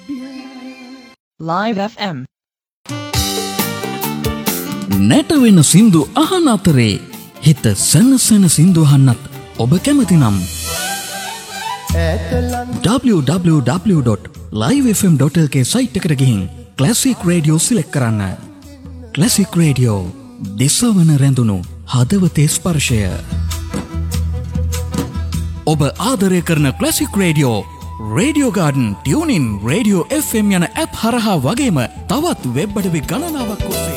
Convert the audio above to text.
Live FM. නැටවෙන සින්දු අහන අතරේ හිත සනසන සින්දු අහන්නත් ඔබ කැමති නම් www.livefm.lk සයිට් එකට ගිහින් ක්ලාසික් රේඩියෝ සිලෙක්ට් කරන්න. ක්ලාසික් රේඩියෝ දිසවන රැඳුණු හදවතේ ස්පර්ශය. ඔබ ආදරය කරන classic radio radio garden, tuning, radio FM යන ඇප් හරහා වගේම තවත් වෙබ් අඩවි ගණනාවක් ඔස්සේ